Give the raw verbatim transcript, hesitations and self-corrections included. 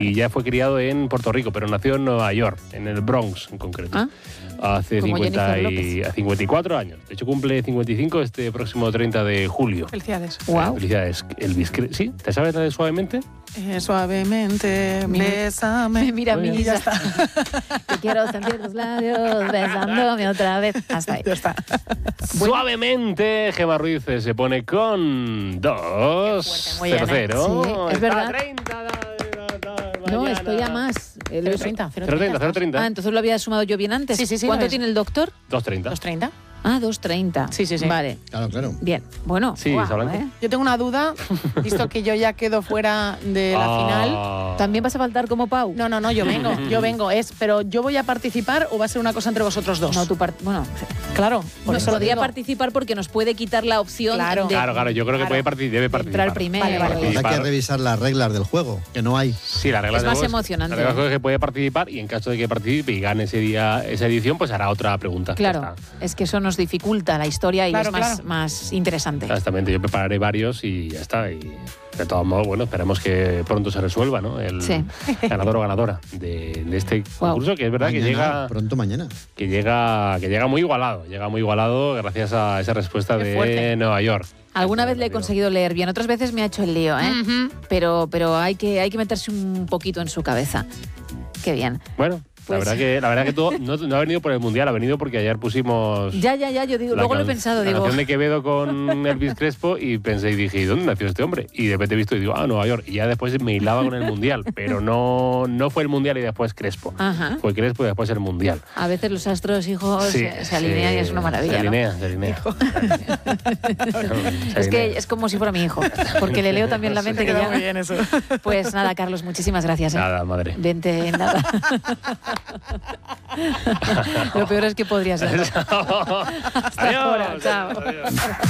y ya fue criado en Puerto Rico, pero nació en Nueva York, en el Bronx en concreto. ¿Ah? Hace Como cincuenta Jennifer y, López. a cincuenta y cuatro años. De hecho, cumple cincuenta y cinco este próximo treinta de julio. Felicidades. Wow. Felicidades. Elvis Crespo. ¿Sí? ¿Te sabes la de Suavemente? Eh, suavemente, Mira. bésame. Me mira a Muy mí, bien. ya está. Que quiero sentir tus labios besándome otra vez. Hasta ahí. Ya está. Suavemente, Gemma Ruiz eh, se pone con dos Muy bien, cero ¿eh? cero. Sí, es Está verdad. treinta, da- da- da- No, mañana. estoy a más. El- cero treinta, cero treinta, cero treinta. Ah, entonces lo había sumado yo bien antes. Sí, sí, sí, ¿Cuánto lo es. tiene el doctor? dos treinta. ¿Dos treinta? Ah, dos treinta. Sí, sí, sí. Vale, Claro, claro. bien. Bueno, Sí, guau, Isa Blanco. ¿eh? Yo tengo una duda, visto que yo ya quedo fuera de la final. Ah. ¿También vas a faltar como Pau? No, no, no, yo vengo, yo vengo. Es, pero ¿yo voy a participar o va a ser una cosa entre vosotros dos? No, tu part- Bueno, Claro, por no eso lo podría digo. participar porque nos puede quitar la opción Claro. de, Claro, claro, yo creo que Claro. puede parti- debe de participar. entrar primero. Vale, vale. Habrá que Participar. revisar las reglas del juego, que no hay. Sí, la regla Es del más juego emocionante. La regla del juego es que puede participar y en caso de que participe y gane ese día esa edición, pues hará otra pregunta. Claro, Ya está. es que eso nos dificulta la historia y Claro, es más, claro. más interesante. Exactamente, yo prepararé varios y ya está. Y de todos modos, bueno, esperemos que pronto se resuelva, ¿no? El Sí. ganador o ganadora de, de este Wow. concurso, que es verdad Mañana, que llega, pronto mañana. que llega que llega muy igualado, llega muy igualado gracias a esa respuesta Qué de fuerte. Nueva York. Alguna Eso vez le he digo. conseguido leer bien, otras veces me ha hecho el lío, ¿eh? Ujú. pero, pero hay que, hay que meterse un poquito en su cabeza. Qué bien. Bueno, Pues- la verdad que la verdad que todo no, no ha venido por el mundial, ha venido porque ayer pusimos Ya, ya, ya, yo digo, la luego lo he can- pensado, la digo, canción de Quevedo con Elvis Crespo y pensé y dije, ¿y dónde nació este hombre? Y de repente he visto y digo, ah, Nueva York. Y ya después me hilaba con el mundial, pero no, no fue el mundial y después Crespo. ajá. Fue Crespo y después el mundial. A veces los astros, hijos, Sí, se, se alinean sí, y es una maravilla, Se ¿no? alinea, se alinea. Se Es que alinea. es como si fuera mi hijo, porque le leo también la mente que Queda ya... muy bien eso. Pues nada, Carlos, muchísimas gracias. ¿eh? Nada, madre. Vente en nada. Lo peor es que podría ser. Adiós. ahora, chao. Adiós.